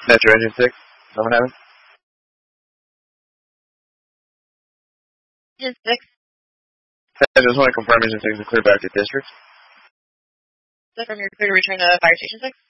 That's your engine 6? Is that what happened? Engine 6. I just want to confirm engine 6 is clear back to district. Is that from your clear to return to Fire Station 6?